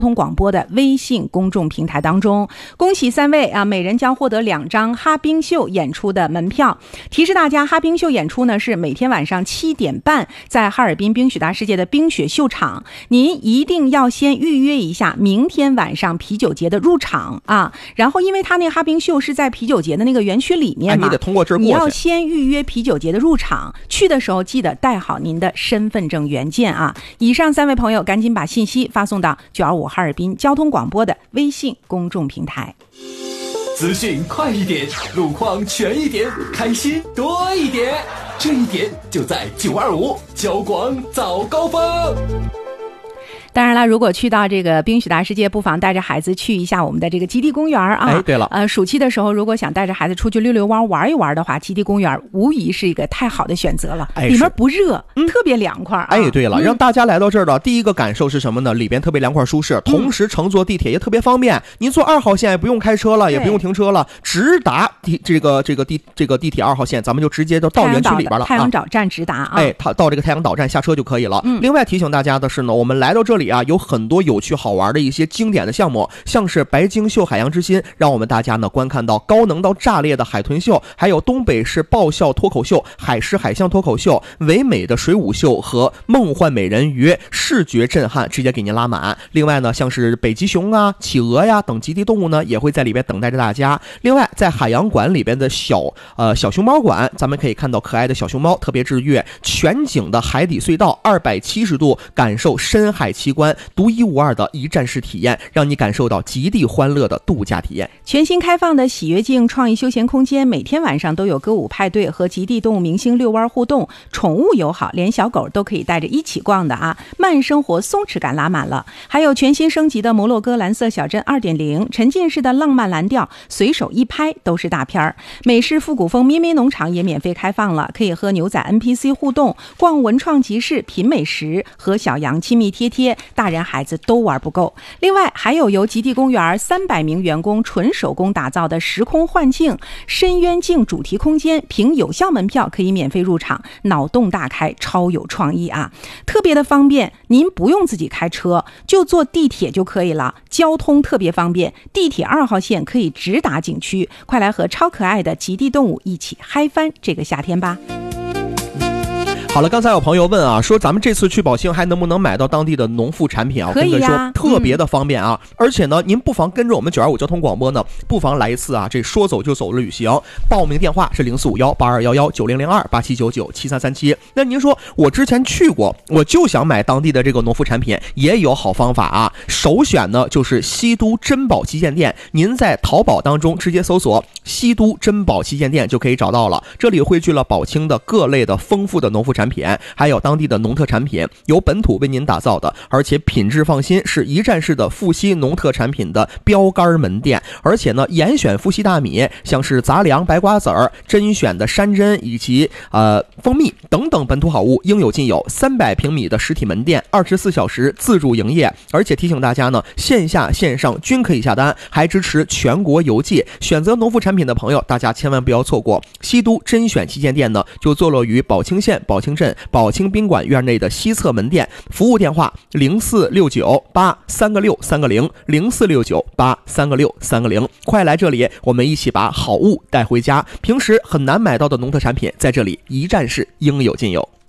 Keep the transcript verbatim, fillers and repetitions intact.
通广播的微信公众平台当中。恭喜三位啊，每人将获得两张哈冰秀演出的门票。提示大家，哈冰秀演出呢是每天晚上七点半在哈尔滨冰雪大世界的冰雪秀场，您一定要先预约一下明天晚上啤酒节的入场啊。然后因为他那个哈冰秀是在啤酒节的那个园区里面嘛， 哎、你得通过这儿过去， 你要先预约啤酒节的入场，去的时候记得带好您的身份证原件啊。以上三位朋友赶紧把信息发送到九二五哈尔滨交通广播的微信公众平台。 资讯快一点，路况全一点，开心多一点，这一点就在九二五交广早高峰。 当然了，如果去到这个冰雪大世界，不妨带着孩子去一下我们的这个极地公园啊。 哎，对了， 呃，暑期的时候，如果想带着孩子出去溜溜弯玩一玩的话，极地公园无疑是一个太好的选择了。 哎， 里面不热，嗯、特别凉快、啊。 哎，对了， 嗯、 让大家来到这儿的第一个感受是什么呢？里边特别凉快舒适，同时乘坐地铁也特别方便。嗯、您坐二号线也不用开车了，也不用停车了，直达地这个这个地这个地铁二号线，咱们就直接就到园区里边了。 太阳岛站直达啊。 哎，到到这个太阳岛站下车就可以了。嗯、另外提醒大家的是呢，我们来到这里啊，有很多有趣好玩的一些经典的项目，像是白鲸秀海洋之心，让我们大家呢观看到高能到炸裂的海豚秀，还有东北市爆笑脱口秀、海狮海象脱口秀、唯美的水舞秀和梦幻美人鱼，视觉震撼，直接给您拉满。另外呢，像是北极熊啊、企鹅呀等极地动物呢，也会在里边等待着大家。另外，在海洋馆里边的小呃小熊猫馆，咱们可以看到可爱的小熊猫，特别治愈。全景的海底隧道，二百七十度感受深海奇观，独一无二的一站式体验，让你感受到极地欢乐的度假体验。 全新开放的喜悦境创意休闲空间，每天晚上都有歌舞派对和极地动物明星遛弯互动，宠物友好，连小狗都可以带着一起逛的啊！慢生活松弛感拉满了。还有全新升级的摩洛哥蓝色小镇 二点零， 沉浸式的浪漫蓝调，随手一拍都是大片儿。美式复古风咩咩农场也免费开放了，可以和牛仔 N P C 互动，逛文创集市，品美食，和小羊亲密贴贴，大人孩子都玩不够。另外还有由极地公园三百名员工纯手工打造的时空幻境深渊镜主题空间，凭有效门票可以免费入场，脑洞大开，超有创意啊！特别的方便，您不用自己开车，就坐地铁就可以了，交通特别方便，地铁二号线可以直达景区，快来和超可爱的极地动物一起嗨翻这个夏天吧！ 好了，刚才有朋友问啊，说咱们这次去宝兴还能不能买到当地的农副产品啊？ 可以呀， 我跟你说特别的方便啊、嗯！而且呢，您不妨跟着我们九二五交通广播呢，不妨来一次啊，这说走就走的旅行。报名电话是零四五幺八二幺幺九零零二八七九九七三三七。那您说我之前去过，我就想买当地的这个农副产品，也有好方法啊。首选呢就是西都珍宝旗舰店，您在淘宝当中直接搜索西都珍宝旗舰店就可以找到了。这里汇聚了宝清的各类的丰富的农副产品，还有当地的农特产品，由本土为您打造的，而且品质放心，是一站式的富硒农特产品的标杆门店。而且呢，严选富硒大米，像是杂粮、白瓜子儿、甄选的山珍以及呃蜂蜜等等本土好物应有尽有。三百平米的实体门店，二十四小时自助营业。而且提醒大家呢，线下线上均可以下单，还支持全国邮寄。选择农副产品的朋友，大家千万不要错过。西都甄选旗舰店呢，就坐落于宝清县宝清镇宝清宾馆院内的西侧门店，服务电话零四六九八三个六三个零零四六九八三个六三个零，快来这里，我们一起把好物带回家。平时很难买到的农特产品，在这里一站式应有尽有。